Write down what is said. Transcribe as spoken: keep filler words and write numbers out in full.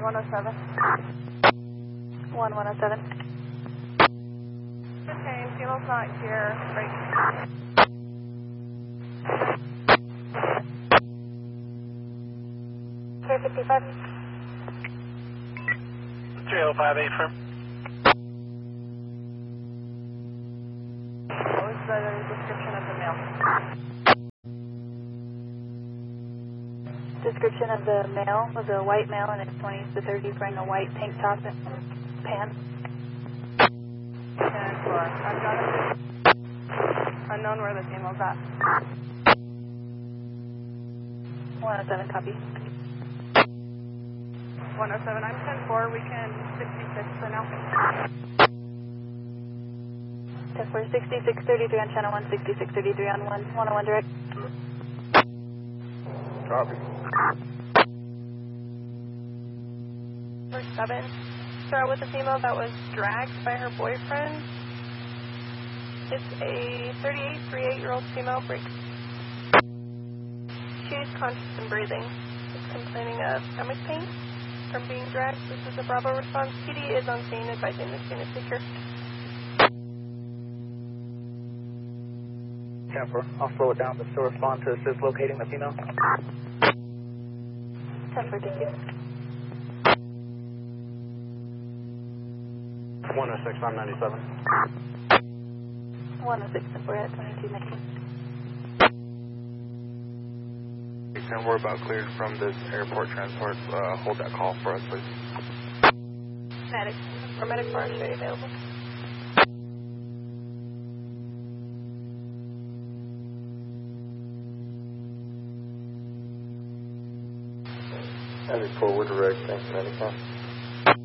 one oh seven. one one oh seven. Okay, female's not here. Break. K fifty-five. three oh five eight firm. What was the description of the male? Description of the male was a white male in his twenties to thirties wearing a white tank top and pants. ten four. I've got it. Unknown where the female's at. one oh seven, copy. one oh seven, I'm ten four, we can sixty-six for now. ten four, sixty-six thirty-three on channel one, sixty-six thirty-three on one, one oh one direct. Copy. Number seven, start with a female that was dragged by her boyfriend. It's a thirty-eight, thirty-eight-year-old female break. She is conscious and breathing. Is complaining of stomach pain from being dragged. This is a Bravo response. P D is on scene, advising this unit secure. ten four, I'll slow it down to still respond to assist locating the female. ten four, thank you. one oh six, I'm ninety-seven. one oh six, ten four at twenty-two nineteen. And we're about cleared from this airport transport. Uh, hold that call for us, please. Medic, or medic bar should be available. Heavy forward direct, thanks, medic bar.